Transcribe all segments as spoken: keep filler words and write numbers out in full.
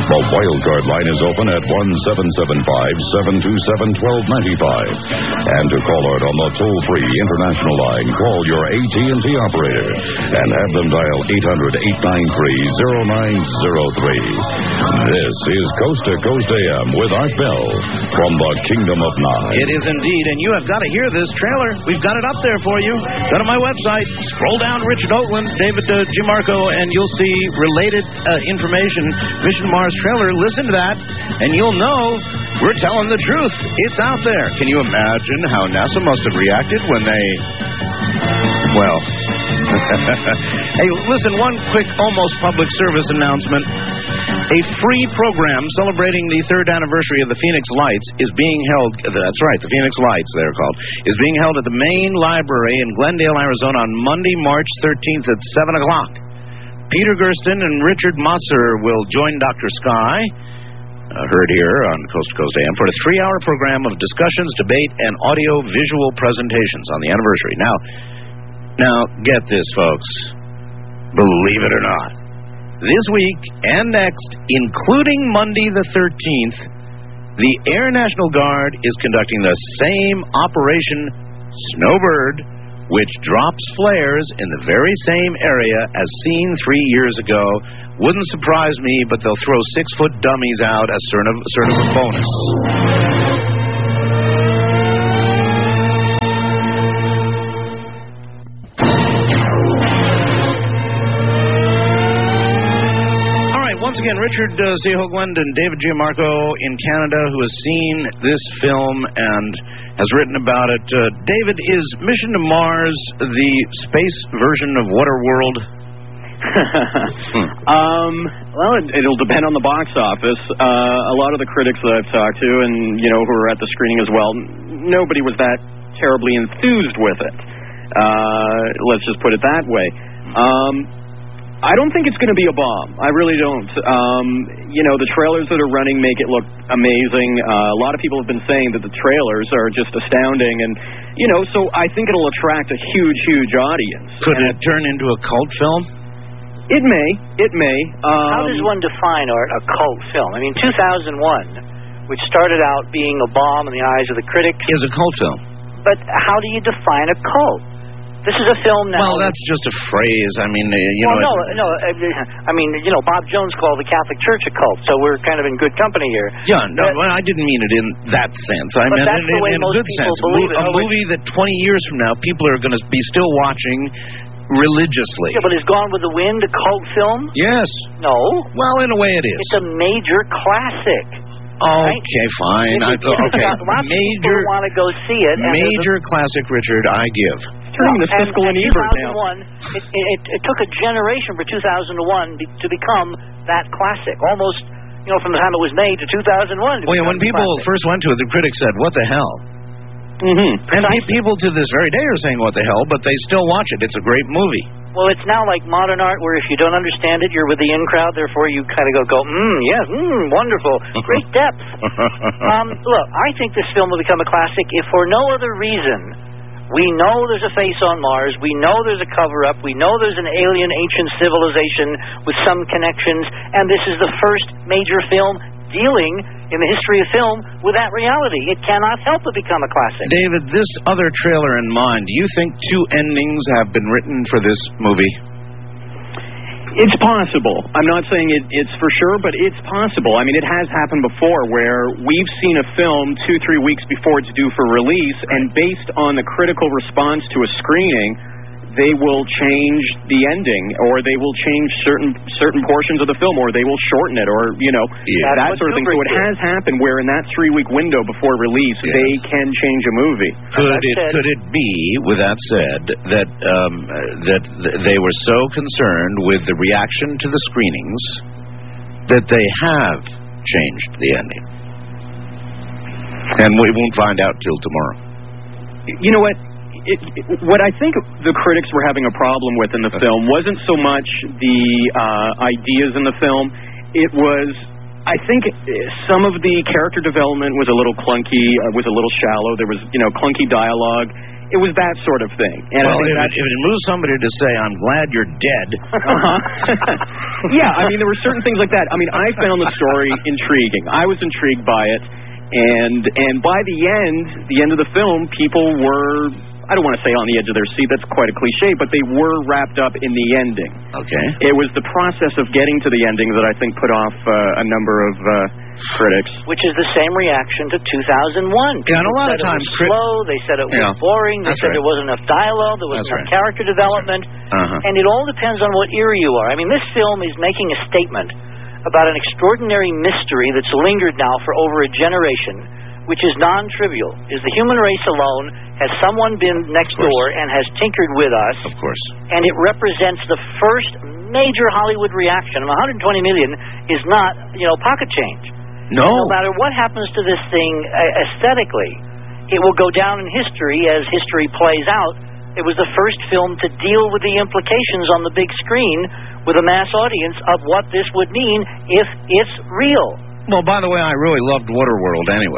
The wildcard line is open at one seven seven five, seven two seven, one two nine five. And to call out on the toll-free international line, call your A T and T operator and have them dial eight hundred, eight nine three, zero nine zero three. This is Coast to Coast A M with Art Bell from the Kingdom of Nine. It is indeed, and you have got to hear this trailer. We've got it up there for you. Go to my website, scroll down to Richard Oakland, David uh, Gimarco, and you'll see related uh, information. Mission Mars trailer. Listen to that, and you'll know we're telling the truth. It's out there. Can you imagine how NASA must have reacted when they... Well... Hey, listen, one quick, almost public service announcement. A free program celebrating the third anniversary of the Phoenix Lights is being held, that's right, the Phoenix Lights, they're called, is being held at the main library in Glendale, Arizona on Monday, March thirteenth at seven o'clock. Peter Gersten and Richard Motzer will join Doctor Sky, uh, heard here on Coast to Coast A M, for a three-hour program of discussions, debate, and audio-visual presentations on the anniversary. Now, now, get this, folks. Believe it or not. This week and next, including Monday the thirteenth, the Air National Guard is conducting the same Operation Snowbird, which drops flares in the very same area as seen three years ago. Wouldn't surprise me, but they'll throw six-foot dummies out as sort of, sort of a bonus. Once again, Richard uh, C. Hoagland and David Giamarco in Canada, who has seen this film and has written about it. Uh, David, is Mission to Mars the space version of Waterworld? um, well, it, it'll depend on the box office. Uh, a lot of the critics that I've talked to, and you know, who were at the screening as well, nobody was that terribly enthused with it. Uh, let's just put it that way. Um, I don't think it's going to be a bomb. I really don't. Um, you know, the trailers that are running make it look amazing. Uh, a lot of people have been saying that the trailers are just astounding, and you know, so I think it'll attract a huge, huge audience. Could and it turn into a cult film? It may. It may. Um, How does one define, Art, a cult film? I mean, two thousand one, which started out being a bomb in the eyes of the critics, is a cult film. But how do you define a cult? This is a film now. Well, that's just a phrase. I mean, uh, you well, know. no, no. I mean, you know, Bob Jones called the Catholic Church a cult, so we're kind of in good company here. Yeah, no, but, well, I didn't mean it in that sense. I mean that's it the way in, in most a good people sense. believe a it. movie that twenty years from now people are going to be still watching religiously. Yeah, but is Gone with the Wind a cult film? Yes. No. Well, in a way it is. It's a major classic. Okay, right? fine. I, okay, lots major. Of people want to go see it. Major classic, Richard. I give. Turning the Siskel and Ebert now. It, it, it took a generation for two thousand one to become that classic. Almost, you know, from the time it was made to two thousand one. Well, yeah, when people classic. first went to it, the critics said, "What the hell?" Mm-hmm. And people to this very day are saying, "What the hell?" But they still watch it. It's a great movie. Well, it's now like modern art, where if you don't understand it, you're with the in crowd. Therefore, you kind of go, go, mm, yes, mm, wonderful, great depth. um, look, I think this film will become a classic if for no other reason. We know there's a face on Mars. We know there's a cover-up. We know there's an alien ancient civilization with some connections. And this is the first major film dealing in the history of film with that reality. It cannot help but become a classic. David, this other trailer in mind, do you think two endings have been written for this movie? It's possible. I'm not saying it, it's for sure, but it's possible. I mean, it has happened before where we've seen a film two, three weeks before it's due for release, and based on the critical response to a screening, they will change the ending, or they will change certain certain portions of the film, or they will shorten it, or, you know, yeah. that sort of thing. So it has happened where in that three-week window before release, yes. they can change a movie. Could it could it be, with that said, that um, that they were so concerned with the reaction to the screenings that they have changed the ending? And we won't find out till tomorrow. You know what? It, it, what I think the critics were having a problem with in the film wasn't so much the uh, ideas in the film. It was, I think, some of the character development was a little clunky, uh, was a little shallow. There was, you know, clunky dialogue. It was that sort of thing. And well, I think if, it, if it moves somebody to say, "I'm glad you're dead," uh-huh. Yeah, I mean, there were certain things like that. I mean, I found the story intriguing. I was intrigued by it, and and by the end, the end of the film, people were, I don't want to say on the edge of their seat, that's quite a cliche, but they were wrapped up in the ending. Okay. It was the process of getting to the ending that I think put off uh, a number of uh, critics. Which is the same reaction to two thousand one. Yeah, and a lot of People said times... it was slow, they said it was Yeah, boring, they that's said right. there wasn't enough dialogue, there wasn't That's enough right. character development, Uh-huh. and it all depends on what era you are. I mean, this film is making a statement about an extraordinary mystery that's lingered now for over a generation, which is non-trivial. Is the human race alone? Has someone been next door and has tinkered with us? Of course. And it represents the first major Hollywood reaction. one hundred twenty million is not, you know, pocket change. No. No matter what happens to this thing uh, aesthetically, it will go down in history as history plays out. It was the first film to deal with the implications on the big screen with a mass audience of what this would mean if it's real. Well, by the way, I really loved Waterworld anyway.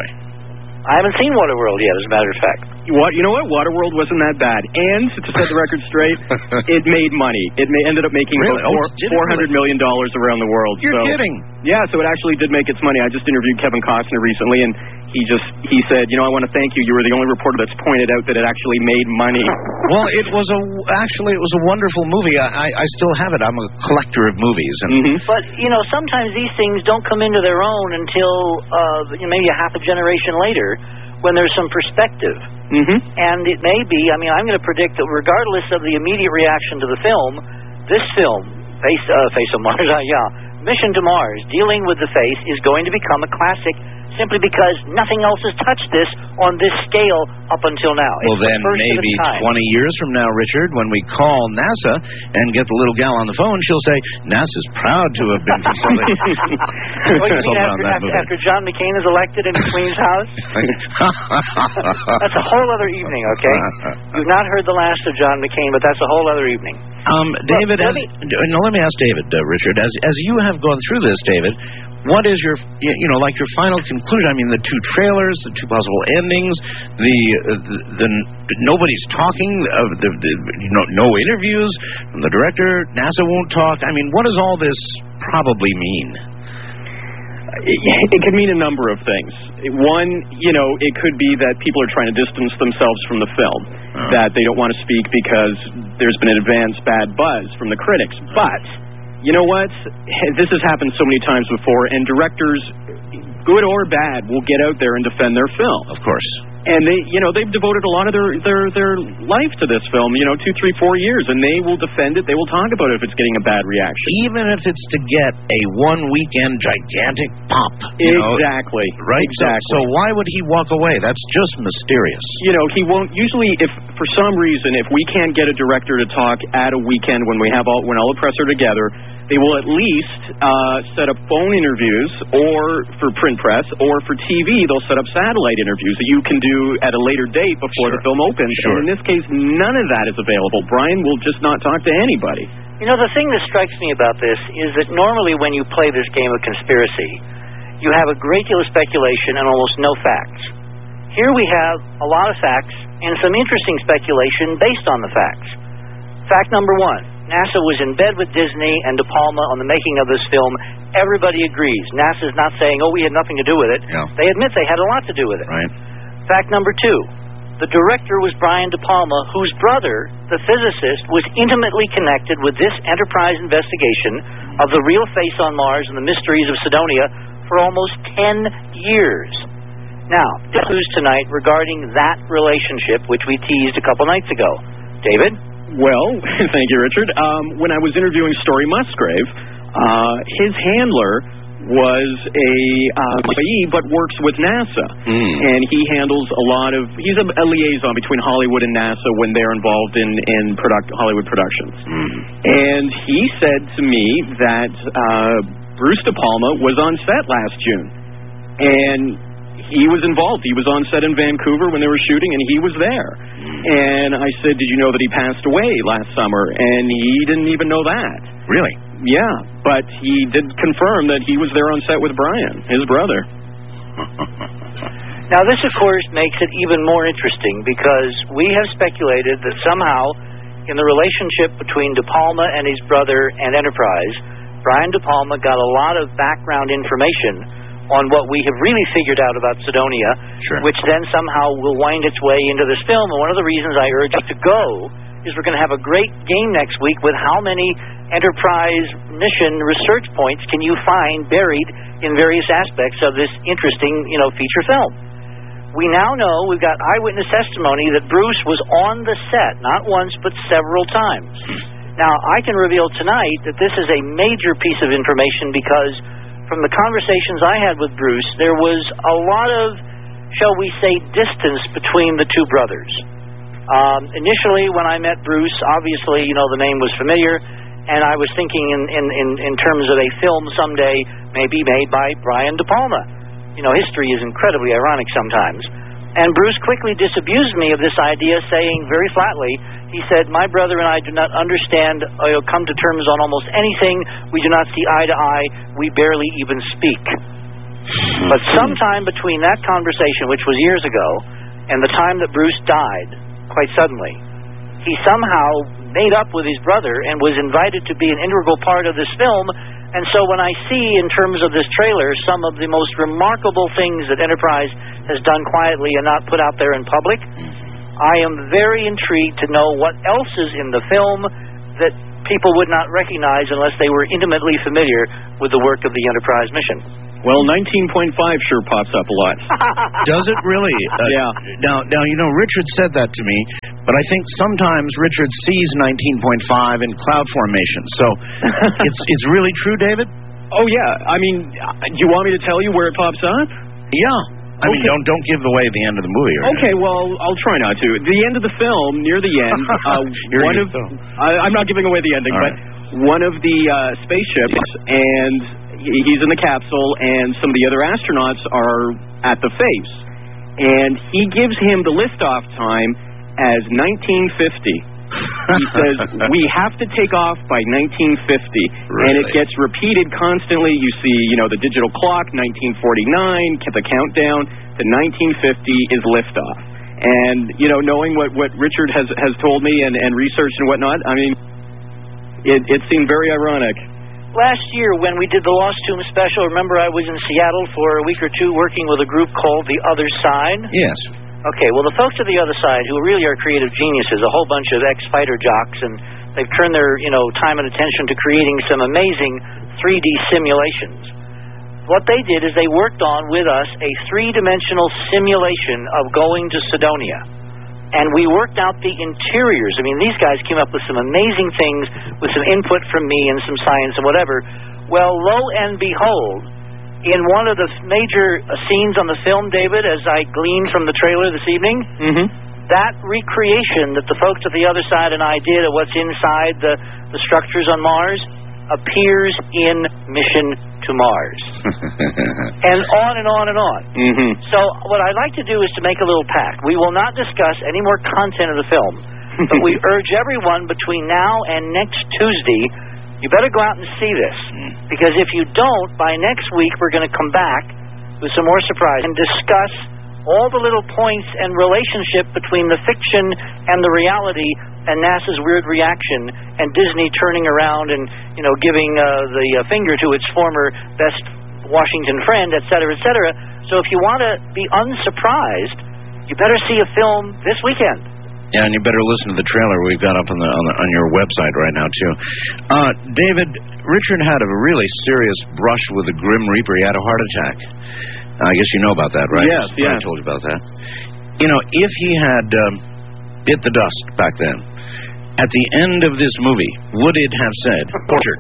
I haven't seen Waterworld yet, as a matter of fact. What, you know what? Waterworld wasn't that bad. And, to set the record straight, it made money. It ma- ended up making Really? about Oh, four, did it four hundred really? million dollars around the world. You're so, kidding. Yeah, so it actually did make its money. I just interviewed Kevin Costner recently, and he just, he said, you know, I want to thank you. You were the only reporter that's pointed out that it actually made money. Well, it was a, actually, it was a wonderful movie. I, I, I still have it. I'm a collector of movies. And Mm-hmm. But, you know, sometimes these things don't come into their own until uh, you know, maybe a half a generation later when there's some perspective. Mm-hmm. And it may be, I mean, I'm going to predict that regardless of the immediate reaction to the film, this film, Face, uh, Face of Mars, uh, yeah, Mission to Mars, dealing with the face, is going to become a classic simply because nothing else has touched this on this scale up until now. Well, It's the then first of maybe its kind. twenty years from now, Richard, when we call NASA and get the little gal on the phone, she'll say, NASA's proud to have been consulted. What do you mean after, after, after John McCain is elected in the Queen's house? That's a whole other evening, okay? You've not heard the last of John McCain, but that's a whole other evening. Um, David, Well, as, let no, let me ask David, uh, Richard, as as you have gone through this, David, what is your, you you know, like your final conclusion? I mean, the two trailers, the two possible endings, the uh, the, the nobody's talking, uh, the, the you know, no interviews from the director. NASA won't talk. I mean, what does all this probably mean? It, it could mean a number of things. One, you know, it could be that people are trying to distance themselves from the film, Uh-huh. that they don't want to speak because there's been an advanced bad buzz from the critics. But, you know what? This has happened so many times before, and directors, good or bad, will get out there and defend their film. Of course. And they, you know, they've devoted a lot of their, their, their life to this film, you know, two, three, four years, and they will defend it. They will talk about it if it's getting a bad reaction. Even if it's to get a one-weekend gigantic pop. You know, Exactly. right? Exactly. So, so why would he walk away? That's just mysterious. You know, he won't. Usually, if for some reason, if we can't get a director to talk at a weekend when we have all when all the press are together, they will at least uh, set up phone interviews, or for print press, or for T V, they'll set up satellite interviews that you can do at a later date before Sure. the film opens. Sure. And in this case, none of that is available. Brian will just not talk to anybody. You know, the thing that strikes me about this is that normally when you play this game of conspiracy, you have a great deal of speculation and almost no facts. Here we have a lot of facts and some interesting speculation based on the facts. Fact number one, NASA was in bed with Disney and De Palma on the making of this film. Everybody agrees. NASA's not saying, oh, we had nothing to do with it. Yeah. They admit they had a lot to do with it. Right. Fact number two, the director was Brian De Palma, whose brother, the physicist, was intimately connected with this Enterprise investigation of the real face on Mars and the mysteries of Cydonia for almost ten years. Now, news tonight regarding that relationship, which we teased a couple nights ago. David? Well, thank you, Richard. Um, when I was interviewing Story Musgrave, uh, his handler was a uh, employee but works with NASA, Mm. and he handles a lot of. He's a, a liaison between Hollywood and NASA when they're involved in in product Hollywood productions. Mm. And he said to me that uh, Bruce De Palma was on set last June, and he was involved. He was on set in Vancouver when they were shooting, and he was there. And I said, did you know that he passed away last summer? And he didn't even know that. Really? Yeah, but he did confirm that he was there on set with Brian, his brother. Now, this, of course, makes it even more interesting because we have speculated that somehow in the relationship between De Palma and his brother and Enterprise, Brian De Palma got a lot of background information on what we have really figured out about Cydonia, sure. which then somehow will wind its way into this film. And one of the reasons I urge you to go is we're going to have a great game next week with how many Enterprise mission research points can you find buried in various aspects of this interesting, you know, feature film. We now know, we've got eyewitness testimony that Bruce was on the set, not once, but several times. Now, I can reveal tonight that this is a major piece of information because from the conversations I had with Bruce, there was a lot of, shall we say, distance between the two brothers. Um, initially, when I met Bruce, obviously, you know, the name was familiar, and I was thinking in, in, in, in terms of a film someday maybe made by Brian De Palma. You know, history is incredibly ironic sometimes. And Bruce quickly disabused me of this idea, saying very flatly, he said, my brother and I do not understand or come to terms on almost anything. We do not see eye to eye. We barely even speak. But sometime between that conversation, which was years ago, and the time that Bruce died, quite suddenly, he somehow made up with his brother and was invited to be an integral part of this film. And so when I see, in terms of this trailer, some of the most remarkable things that Enterprise has done quietly and not put out there in public, I am very intrigued to know what else is in the film that people would not recognize unless they were intimately familiar with the work of the Enterprise mission. Well, nineteen point five sure pops up a lot. Does it really? Uh, yeah. Now, now, you know, Richard said that to me, but I think sometimes Richard sees nineteen point five in cloud formation. So it's it's really true, David? Oh, yeah. I mean, do you want me to tell you where it pops up? Yeah. I okay. mean, don't don't give away the end of the movie. Right? Okay, well, I'll try not to. The end of the film, near the end, uh, one of I, I'm not giving away the ending, All but right. one of the uh, spaceships, and he's in the capsule, and some of the other astronauts are at the face, and he gives him the liftoff time as nineteen fifty. He says, we have to take off by nineteen fifty. Really? And it gets repeated constantly. You see, you know, the digital clock, nineteen forty-nine, the countdown to nineteen fifty is liftoff. And, you know, knowing what, what Richard has, has told me and, and researched and whatnot, I mean, it, it seemed very ironic. Last year, when we did the Lost Tomb special, remember I was in Seattle for a week or two working with a group called The Other Side? Yes. Okay, well, the folks of The Other Side, who really are creative geniuses, a whole bunch of ex-fighter jocks, and they've turned their, you know, time and attention to creating some amazing three D simulations. What they did is they worked on, with us, a three-dimensional simulation of going to Cydonia. And we worked out the interiors. I mean, these guys came up with some amazing things with some input from me and some science and whatever. Well, lo and behold, in one of the major scenes on the film, David, as I gleaned from the trailer this evening, mm-hmm. that recreation that the folks at The Other Side and I did of what's inside the, the structures on Mars appears in Mission to Mars. And on and on and on. Mm-hmm. So what I'd like to do is to make a little pact. We will not discuss any more content of the film, but we urge everyone between now and next Tuesday, you better go out and see this. Because if you don't, by next week we're going to come back with some more surprise and discuss all the little points and relationship between the fiction and the reality and NASA's weird reaction and Disney turning around and, you know, giving uh, the uh, finger to its former best Washington friend, et cetera, et cetera. So if you want to be unsurprised, you better see a film this weekend. Yeah, and you better listen to the trailer we've got up on the on, the, on your website right now, too. Uh, David, Richard had a really serious brush with the Grim Reaper. He had a heart attack. I guess you know about that, right? Yes, yeah. I told you about that. You know, if he had um, bit the dust back then, at the end of this movie, would it have said, Richard?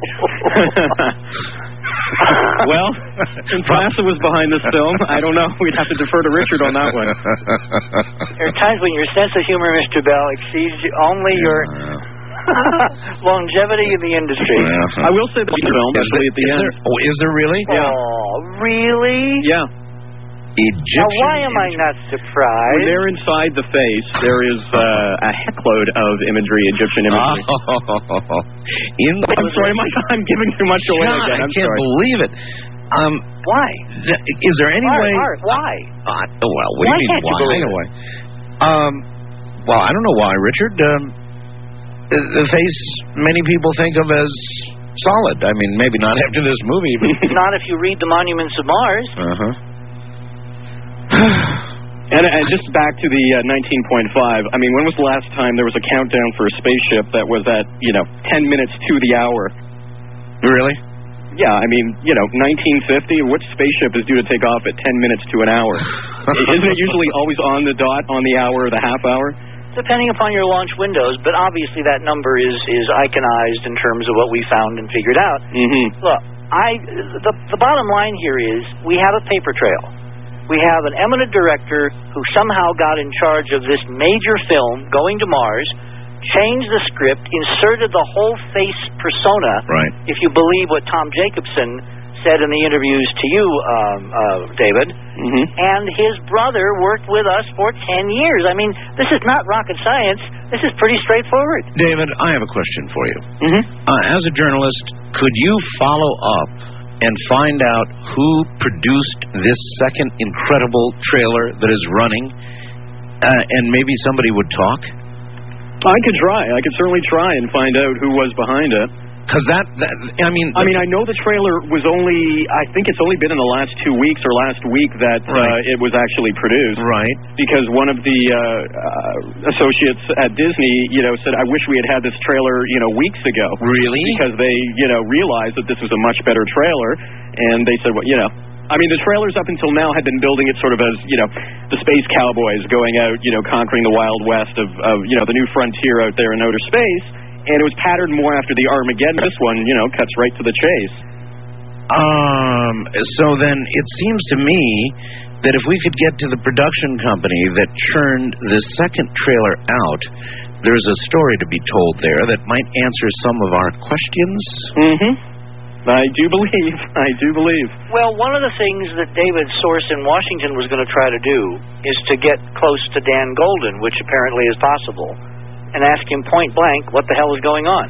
Well, since NASA was behind this film, I don't know. We'd have to defer to Richard on that one. There are times when your sense of humor, Mister Bell, exceeds only your longevity in the industry. Yeah. I will say the film, actually, at the is end. There, oh, is there really? Yeah. Oh, really? Yeah. Egyptian. Now, why am I not surprised? When they're inside the face, there is uh, a heckload of imagery, Egyptian imagery. Oh. In the I'm sorry, Mike, I'm giving too much away God, again. I'm I can't sorry. believe it. Um, why? Th- is there any Art, way? Art, why? Uh, well, what Why do you can't mean? you Why? believe Anyway. Um, well, I don't know why, Richard. Um, the, the face many people think of as solid. I mean, maybe not after this movie, but not if you read the Monuments of Mars. Uh-huh. and, and just back to the uh, nineteen point five, I mean, when was the last time there was a countdown for a spaceship that was at, you know, ten minutes to the hour? Really? Yeah, I mean, you know, nineteen fifty, which spaceship is due to take off at ten minutes to an hour? Isn't it usually always on the dot, on the hour or the half hour? Depending upon your launch windows, but obviously that number is, is iconized in terms of what we found and figured out. Mm-hmm. Look, I the, the bottom line here is we have a paper trail. We have an eminent director who somehow got in charge of this major film, Going to Mars, changed the script, inserted the whole face persona, right. if you believe what Tom Jacobson said in the interviews to you, um, uh, David, mm-hmm. and his brother worked with us for ten years. I mean, this is not rocket science. This is pretty straightforward. David, I have a question for you. Mm-hmm. Uh, as a journalist, could you follow up and find out who produced this second incredible trailer that is running, uh, and maybe somebody would talk? I could try. I could certainly try and find out who was behind it. Because that, that, I mean... I mean, I know the trailer was only, I think it's only been in the last two weeks or last week that right. uh, it was actually produced. Right. Because one of the uh, uh, associates at Disney, you know, said, I wish we had had this trailer, you know, weeks ago. Really? Because they, you know, realized that this was a much better trailer. And they said, well, you know... I mean, the trailers up until now had been building it sort of as, you know, the space cowboys going out, you know, conquering the Wild West of, of, you know, the new frontier out there in outer space. And it was patterned more after the Armageddon. This one, you know, cuts right to the chase. Um, so then it seems to me that if we could get to the production company that churned the second trailer out, there's a story to be told there that might answer some of our questions. Mm-hmm. I do believe. I do believe. Well, one of the things that David's source in Washington was going to try to do is to get close to Dan Golden, which apparently is possible, and ask him point blank what the hell is going on.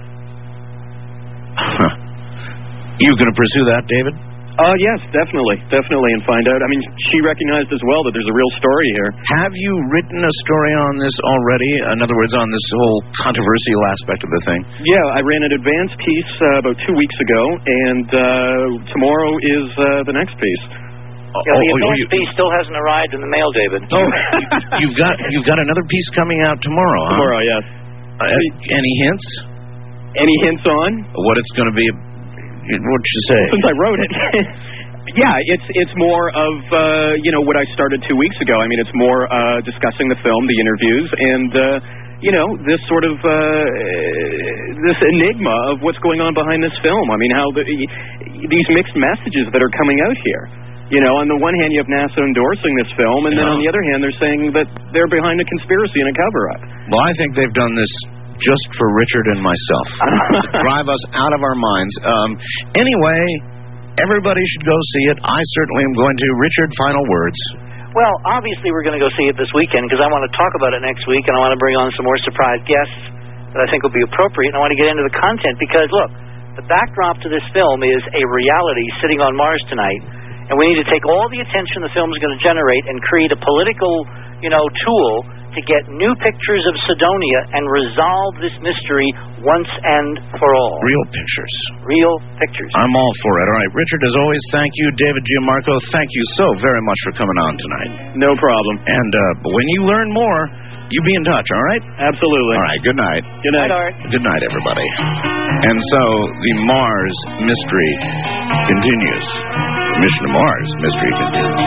You going to pursue that, David? Uh, yes, definitely. Definitely, and find out. I mean, she recognized as well that there's a real story here. Have you written a story on this already? In other words, on this whole controversial aspect of the thing? Yeah, I ran an advance piece uh, about two weeks ago, and uh, tomorrow is uh, the next piece. Yeah, the oh, advance oh, you, piece still hasn't arrived in the mail, David. Oh, you, you've got you've got another piece coming out tomorrow, huh? Tomorrow, yes. Uh, any hints? Any hints on? What it's going to be? What'd you say? Since I wrote it. Yeah, it's it's more of, uh, you know, what I started two weeks ago. I mean, it's more uh, discussing the film, the interviews, and, uh, you know, this sort of, uh, this enigma of what's going on behind this film. I mean, how the, these mixed messages that are coming out here. You know, on the one hand, you have NASA endorsing this film, and yeah. then on the other hand, they're saying that they're behind a conspiracy and a cover-up. Well, I think they've done this just for Richard and myself, to drive us out of our minds. Um, anyway, everybody should go see it. I certainly am going to. Richard, final words. Well, obviously we're going to go see it this weekend because I want to talk about it next week, and I want to bring on some more surprise guests that I think will be appropriate, and I want to get into the content because, look, the backdrop to this film is a reality sitting on Mars tonight, and we need to take all the attention the film is going to generate and create a political, you know, tool to get new pictures of Cydonia and resolve this mystery once and for all. Real pictures. Real pictures. I'm all for it. All right, Richard, as always, thank you. David Gianmarco, thank you so very much for coming on tonight. No problem. And uh, when you learn more, you be in touch, all right? Absolutely. All right, good night. Good night. Art. Good night, everybody. And so the Mars mystery continues. The mission to Mars mystery continues.